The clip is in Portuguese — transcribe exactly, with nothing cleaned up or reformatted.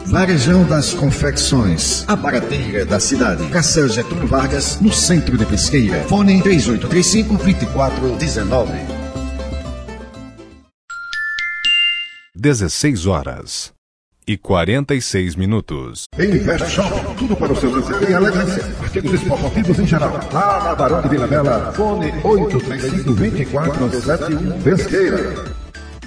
Varejão das Confecções, a barateira da cidade. Cação Getúlio Vargas, no centro de Pesqueira. Fone três oito três cinco, dois quatro um nove. dezesseis horas e quarenta e seis minutos. Invest Shop, tudo para o seu lazer e elegância. Artigos esportivos em geral. Lá na Barão de Vila Bela, fone oito três cinco, dois quatro sete um, Pesqueira.